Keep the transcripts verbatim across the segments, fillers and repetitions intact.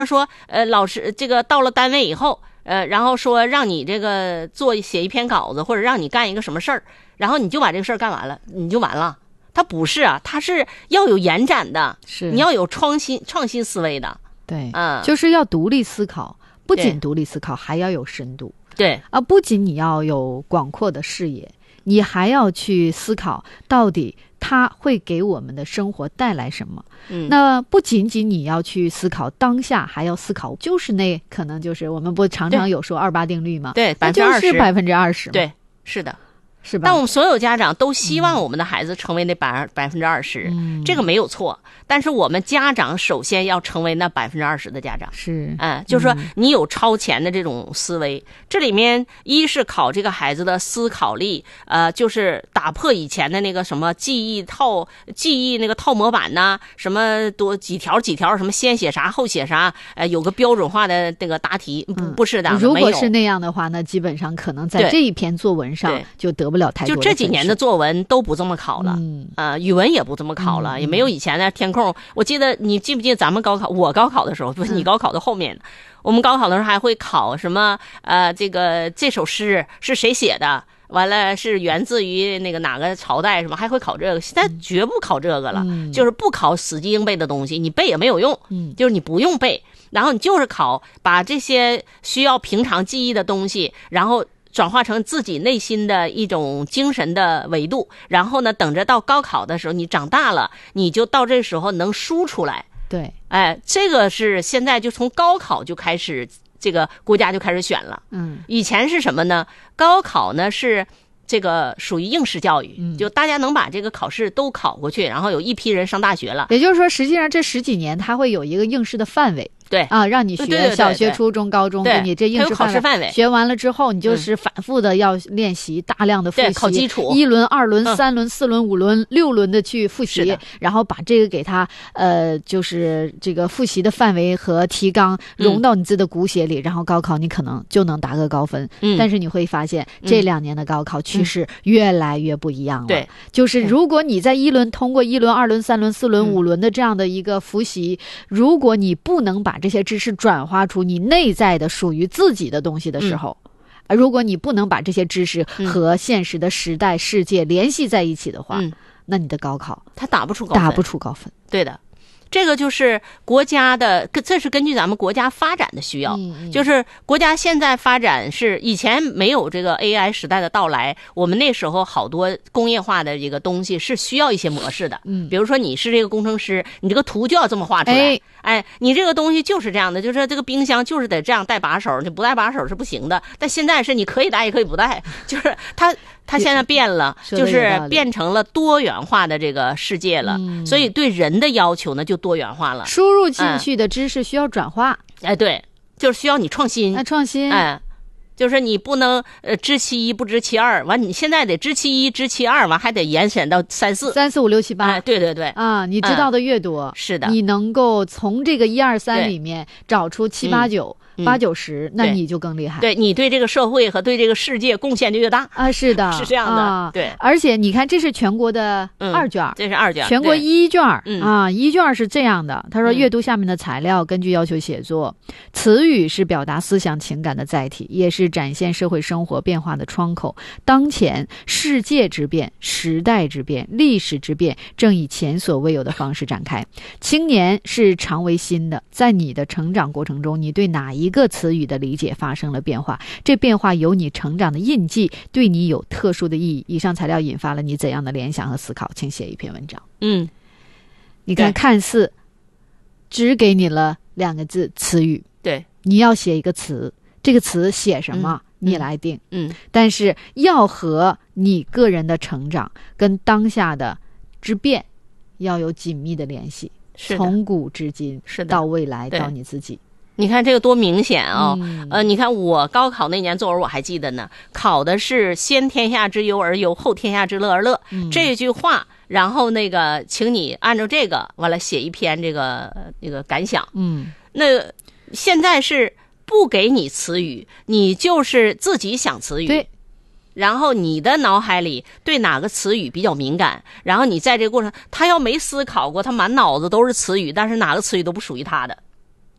说，呃，老师这个到了单位以后，呃，然后说让你这个做写一篇稿子，或者让你干一个什么事儿，然后你就把这个事儿干完了，你就完了。它不是啊，它是要有延展的， 是你要有创新创新思维的。 对， 嗯， 就是要独立思考，不仅独立思考，还要有深度。 对啊，不仅你要有广阔的视野，你还要去思考到底它会给我们的生活带来什么。 嗯， 那不仅仅你要去思考当下，还要思考就是那可能就是我们不常常有说二八定律吗？ 对， 那就是百分之二十。 对，是的。 是吧？ 但我们所有家长都希望我们的孩子成为那百百分之二十，这个没有错。但是我们家长首先要成为那百分之二十的家长。 是， 嗯，就是说你有超前的这种思维。嗯、这里面一是考这个孩子的思考力，呃，就是打破以前的那个什么记忆套、记忆那个套模板呐、啊，什么多几条几条，什么先写啥后写啥，呃，有个标准化的那个答题，不、嗯、不是的。 如果是那样的话，那基本上可能在这一篇作文上就得不了太多的分数。 就这几年的作文都不这么考了，嗯，呃，语文也不这么考了，嗯、也没有以前的填空。我记得你记不记得咱们高考？我高考的时候，不是你高考的后面，嗯、我们高考的时候还会考什么？呃，这个这首诗是谁写的？完了是源自于那个哪个朝代什么？还会考这个？现在绝不考这个了，嗯、就是不考死记硬背的东西，你背也没有用，嗯，就是你不用背，然后你就是考把这些需要平常记忆的东西，然后转化成自己内心的一种精神的维度，然后呢，等着到高考的时候，你长大了，你就到这时候能输出来。 对， 哎，这个是现在就从高考就开始，这个国家就开始选了。 嗯， 以前是什么呢？高考呢是这个属于应试教育，嗯、就大家能把这个考试都考过去，然后有一批人上大学了。 也就是说，实际上这十几年它会有一个应试的范围。 对啊，让你学小学、初中、高中，给你这应试考试范围。 学完了之后，你就是反复的要练习，大量的复习， 考基础， 一轮、二轮、三轮、四轮、五轮、六轮的去复习，然后把这个给它呃，就是这个复习的范围和提纲融到你自己的骨血里，然后高考你可能就能达个高分。嗯，但是你会发现这两年的高考趋势越来越不一样了。对，就是如果你在一轮通过一轮、二轮、三轮、四轮、五轮的这样的一个复习，如果你不能把这些知识转化出你内在的属于自己的东西的时候，嗯、如果你不能把这些知识和现实的时代世界联系在一起的话，嗯、那你的高考它打不出高分， 打不出高分。 对的。这个就是国家的，这是根据咱们国家发展的需要，嗯嗯、就是国家现在发展是以前没有这个 A I 时代的到来，我们那时候好多工业化的这个东西是需要一些模式的，嗯，比如说你是这个工程师，你这个图就要这么画出来，哎，哎你这个东西就是这样的，就是这个冰箱就是得这样带把手，你不带把手是不行的，但现在是你可以带也可以不带，就是它它现在变了，就是变成了多元化的这个世界了，嗯、所以对人的要求呢就多元化了， 输入进去的知识需要转化， 嗯、哎，对，就是需要你创新， 那创新， 哎，就是你不能呃知其一不知其二，完你现在得知其一知其二，完还得延伸到三四三四五六七八， 哎，对对对， 啊，你知道的越多， 嗯、是的， 你能够从这个一二三里面找出七八九。嗯八九十，那你就更厉害。 对，你对这个社会和对这个世界贡献就越大啊！是的， 是这样的。 啊、 对， 而且你看，这是全国的二卷， 嗯、这是二卷， 全国一卷嗯、 啊，一卷是这样的。他说，阅读下面的材料，根据要求写作。嗯、词语是表达思想情感的载体，也是展现社会生活变化的窗口。当前世界之变、时代之变、历史之变，正以前所未有的方式展开。青年是常为新的，在你的成长过程中，你对哪一个词语的理解发生了变化，这变化有你成长的印记，对你有特殊的意义。以上材料引发了你怎样的联想和思考？请写一篇文章。 嗯， 你看，看似只给你了两个字词语， 对， 你要写一个词，这个词写什么、嗯、你来定， 嗯， 但是要和你个人的成长跟当下的之变要有紧密的联系， 是从古至今， 是到未来，到你自己。 你看这个多明显啊、哦嗯！ 呃，你看我高考那年作文我还记得呢，考的是先天下之忧而忧，后天下之乐而乐、嗯、这句话，然后那个请你按照这个完了写一篇这个那个感想。 嗯， 那现在是不给你词语，你就是自己想词语。 对。 然后你的脑海里对哪个词语比较敏感，然后你在这个过程，他要没思考过，他满脑子都是词语，但是哪个词语都不属于他的。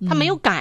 他没有改。